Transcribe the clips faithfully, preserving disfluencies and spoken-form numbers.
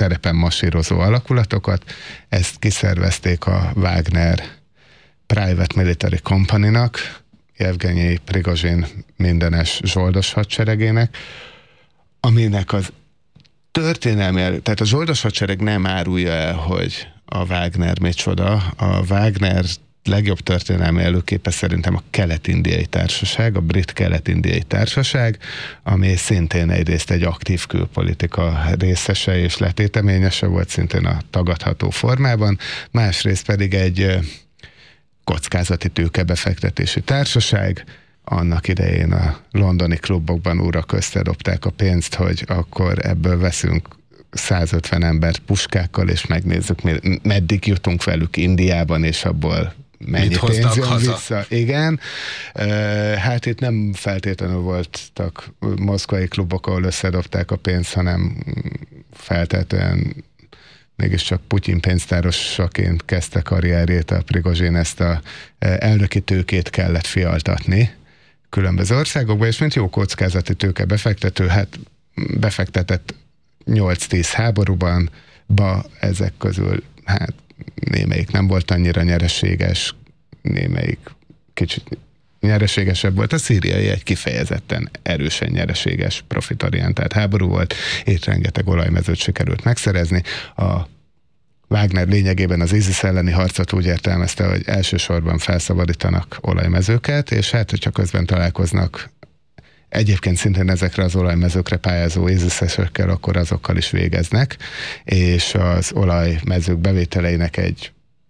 terepen masírozó alakulatokat. Ezt kiszervezték a Wagner Private Military Company-nak, Jevgenyi Prigozsin mindenes zsoldos hadseregének, aminek az történelmi, tehát a zsoldos hadsereg nem árulja el, hogy a Wagner micsoda. A Wagner legjobb történelmi előképe szerintem a Kelet-indiai Társaság, a brit Kelet-indiai Társaság, ami szintén egyrészt egy aktív külpolitika részese és letéteményese volt, szintén a tagadható formában, másrészt pedig egy kockázati tőkebefektetési társaság. Annak idején a londoni klubokban újra köztedobták a pénzt, hogy akkor ebből veszünk százötven embert puskákkal, és megnézzük, meddig jutunk velük Indiában, és abból mennyi pénz jön vissza. Igen. Hát itt nem feltétlenül voltak moszkvai klubok, ahol összedobták a pénzt, hanem feltétlenül mégiscsak Putyin pénztárosaként kezdte karrierjét a Prigozsin, ezt a elnöki tőkét kellett fialtatni különböző országokba, és mint jó kockázati tőke befektető, hát befektetett nyolc-tíz háborúban, ba ezek közül hát némelyik nem volt annyira nyereséges, némelyik kicsit nyereségesebb volt. A szíriai egy kifejezetten erősen nyereséges, profitorientált háború volt, itt rengeteg olajmezőt sikerült megszerezni. A Wagner lényegében az ISIS elleni harcot úgy értelmezte, hogy elsősorban felszabadítanak olajmezőket, és hát, hogyha közben találkoznak egyébként szintén ezekre az olajmezőkre pályázó ISIS-esekkel, akkor azokkal is végeznek, és az olajmezők bevételeinek egy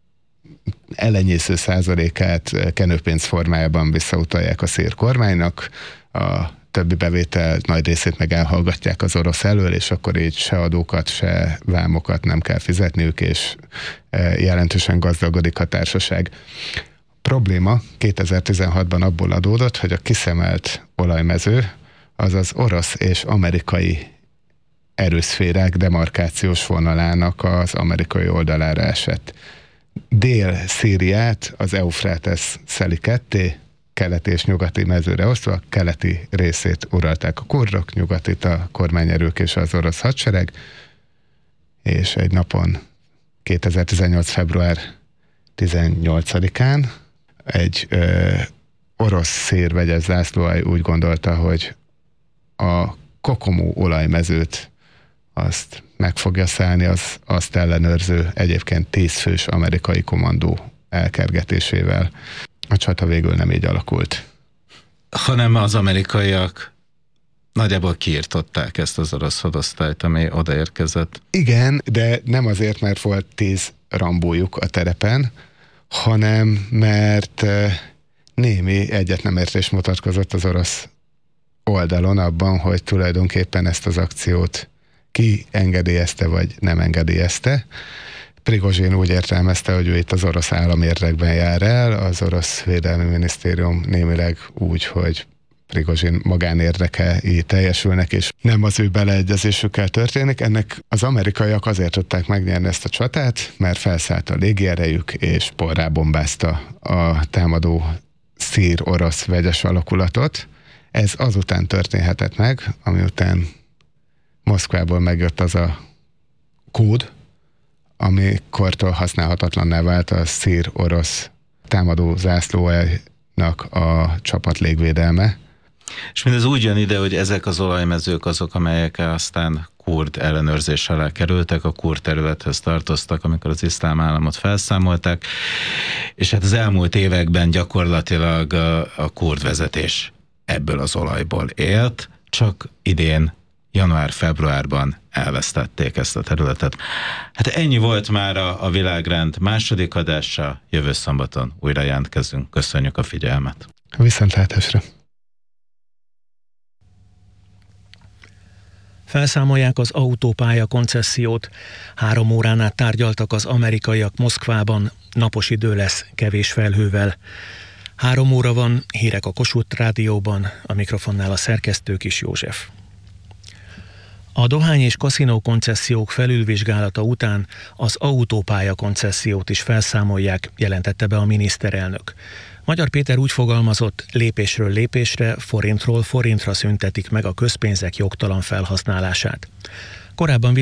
elenyésző százalékát kenőpénz formájában visszautalják a szír kormánynak, a többi bevétel nagy részét meg elhallgatják az orosz elől, és akkor így se adókat, se vámokat nem kell fizetniük, és jelentősen gazdagodik a társaság. Probléma kétezer-tizenhatban abból adódott, hogy a kiszemelt olajmező az az orosz és amerikai erőszférák demarkációs vonalának az amerikai oldalára esett. Dél-Szíriát az Eufrátesz szeli ketté, keleti és nyugati mezőre osztva, keleti részét uralták a kurdok, nyugatit a kormányerők és az orosz hadsereg, és egy napon kétezer-tizennyolc február tizennyolcadikán egy ö, orosz-szír vegyes zászlóalj úgy gondolta, hogy a Kokomo olajmezőt azt meg fogja szállni az azt ellenőrző egyébként tízfős amerikai kommandó elkergetésével. A csata végül nem így alakult. Hanem az amerikaiak nagyjából kiirtották ezt az orosz hadosztályt, ami odaérkezett. Igen, de nem azért, mert volt tíz rambójuk a terepen, hanem mert némi egyetnemértés mutatkozott az orosz oldalon abban, hogy tulajdonképpen ezt az akciót ki engedélyezte, vagy nem engedélyezte. Prigozsin úgy értelmezte, hogy ő itt az orosz állam érdekben jár el, az orosz védelmi minisztérium némileg úgy, hogy Prigozsin magánérdekei teljesülnek, és nem az ő beleegyezésükkel történik. Ennek az amerikaiak azért tudták megnyerni ezt a csatát, mert felszállt a légierejük, és porrá bombázta a támadó szír-orosz vegyes alakulatot. Ez azután történhetett meg, ami után Moszkvából megjött az a kód, amikortól használhatatlanná vált a szír-orosz támadó zászlóaljnak a csapat légvédelme. És mindez úgy jön ide, hogy ezek az olajmezők azok, amelyek aztán kurd ellenőrzés alá kerültek, a kurd területhez tartoztak, amikor az iszlám államot felszámolták, és hát az elmúlt években gyakorlatilag a, a kurd vezetés ebből az olajból élt, csak idén január-februárban elvesztették ezt a területet. Hát ennyi volt már a, a Világrend második adása, jövő szombaton újra jelentkezünk. Köszönjük a figyelmet. Viszontlátásra. Felszámolják az autópálya koncessziót. Három órán át tárgyaltak az amerikaiak Moszkvában, napos idő lesz, kevés felhővel. Három óra van, hírek a Kossuth Rádióban, a mikrofonnál a szerkesztő Kis József. A dohány és kaszinó koncesziók felülvizsgálata után az autópálya koncesziót is felszámolják, jelentette be a miniszterelnök. Magyar Péter úgy fogalmazott, lépésről lépésre, forintról forintra szüntetik meg a közpénzek jogtalan felhasználását. Korábban